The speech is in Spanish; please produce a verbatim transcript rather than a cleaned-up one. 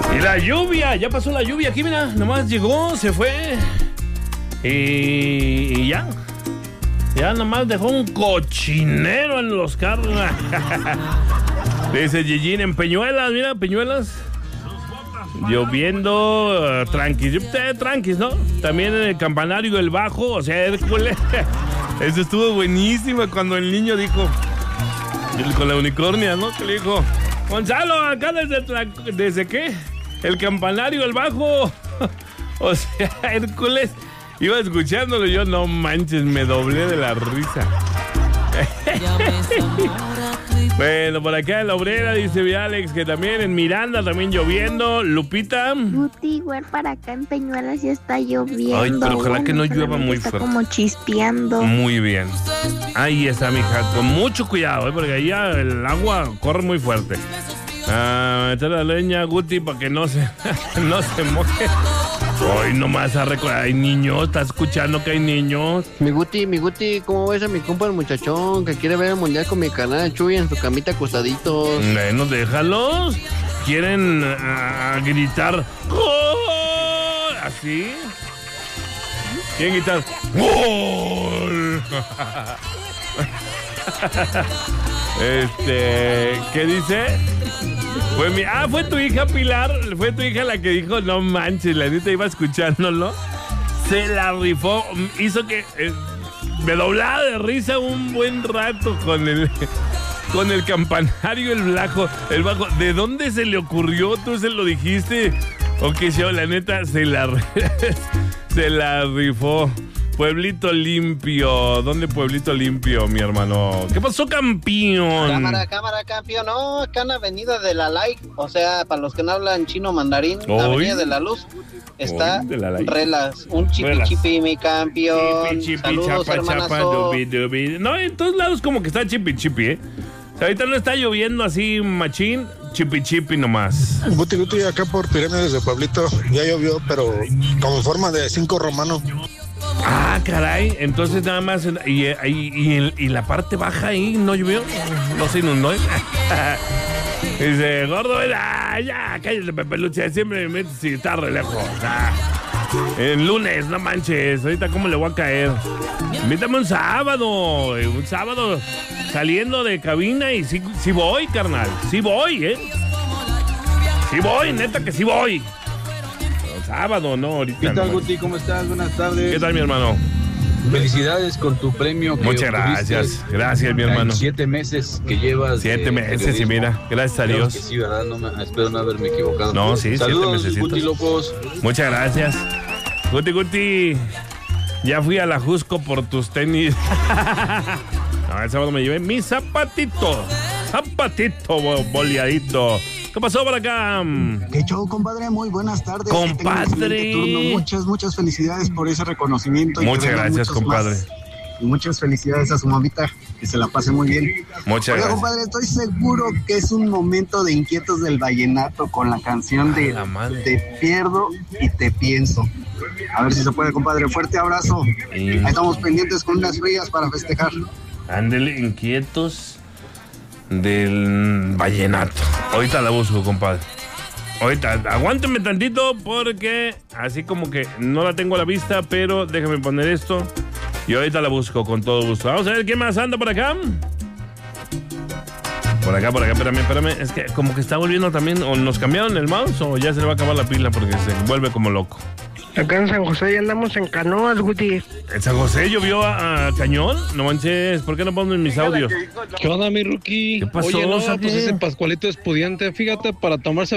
Y la lluvia, ya pasó la lluvia aquí, mira, nomás llegó, se fue. Y, y ya. Ya nomás dejó un cochinero en los carros. Dice Yeyín en Peñuelas, mira, Peñuelas. Lloviendo, uh, tranquis, eh, tranquis, ¿no? También en el campanario El Bajo, o sea, Hércules. Eso estuvo buenísimo cuando el niño dijo, con la unicornia, ¿no? Que le dijo, Gonzalo, acá desde, ¿desde qué? El campanario El Bajo. O sea, Hércules, iba escuchándolo, yo no manches, me doblé de la risa. Bueno, por acá en La Obrera dice Alex que también en Miranda también lloviendo. Lupita. Guti, igual para acá en Peñuelas ya está lloviendo. Ay, pero ojalá bueno, que no llueva muy está fuerte. Como chispeando. Muy bien. Ahí está, mija, con mucho cuidado, ¿eh? Porque ahí el agua corre muy fuerte. Ah, meter la leña, Guti, para que no se, no se moje. Hoy nomás a recordar, hay niños, ¿estás escuchando que hay niños? Mi Guti, mi Guti, ¿cómo ves a mi compa el muchachón que quiere ver el mundial con mi canal Chuy en su camita acostaditos? Bueno, déjalos. Quieren uh, gritar ¡gol! ¿Así? ¿Quieren gritar ¡gol! Este, ¿qué dice? Fue mi, ah, fue tu hija Pilar, fue tu hija la que dijo, no manches, la neta iba escuchándolo. Se la rifó, hizo que eh, me doblara de risa un buen rato con el con el campanario el bajo, el bajo. ¿De dónde se le ocurrió? ¿Tú se lo dijiste? O qué show, la neta se la se la rifó. Pueblito Limpio. ¿Dónde Pueblito Limpio, mi hermano? ¿Qué pasó, campeón? Cámara, cámara, campeón. No, acá en la Avenida de la Like, o sea, para los que no hablan chino mandarín, la Avenida de la Luz, está la Relas. Un chipi Relas. Chipi, mi campeón. Chipi, chipi, Saludos, chapa, chapa, dubi, dubi. No, en todos lados como que está chipi, chipi, ¿eh? O sea, ahorita no está lloviendo así machín, chipi, chipi nomás. Guti, Guti, acá por Pirámides de Pueblito, ya llovió, pero como forma de cinco romano. Ah, caray, entonces nada más, y, y, y, y la parte baja ahí no llovió, no se inundó. Dice, gordo, ah, ya, cállate, Pepe Lucha, siempre me metes si está re lejos. Ah. El lunes, no manches, ahorita cómo le voy a caer. Invítame un sábado, un sábado saliendo de cabina y sí, sí voy, carnal, sí voy, ¿eh? Sí voy, neta que sí voy. Sábado, no, ahorita. ¿Qué tal, no. Guti? ¿Cómo estás? Buenas tardes. ¿Qué tal, mi hermano? Felicidades con tu premio. Que Muchas gracias. Gracias, mi hermano. Siete meses que llevas. Siete meses, y mira, gracias a Dios. Que sí, ¿verdad? No me, espero no haberme equivocado. No, sí, Saludos, siete mesecitos. Guti locos. Muchas gracias. Guti, Guti. Ya fui a la Jusco por tus tenis. No, el sábado me llevé mi zapatito. Zapatito boleadito. ¿Qué pasó por acá? ¿Qué show, compadre? Muy buenas tardes. Compadre. Muchas, muchas felicidades por ese reconocimiento. Muchas gracias, compadre. Más. Y muchas felicidades a su mamita. Que se la pase muy bien. Muchas Oiga, gracias. compadre, estoy seguro que es un momento de inquietos del vallenato con la canción de Te pierdo y te pienso. A ver si se puede, compadre. Fuerte abrazo. Y... Ahí estamos pendientes con unas frías para festejar. Ándele, inquietos del vallenato. Ahorita la busco, compadre. Ahorita, aguánteme tantito porque así como que no la tengo a la vista, pero déjame poner esto y ahorita la busco con todo gusto. Vamos a ver qué más anda por acá. Por acá, por acá, espérame, espérame. Es que como que está volviendo también, o nos cambiaron el mouse o ya se le va a acabar la pila porque se vuelve como loco. Acá en San José ya andamos en canoas, Guti. ¿En San José llovió a, a cañón? No manches, ¿por qué no ponen mis audios? ¿Qué onda, mi rookie? ¿Qué pasó, Oye, no, Saque? pues ese Pascualito es pudiente, fíjate, para tomarse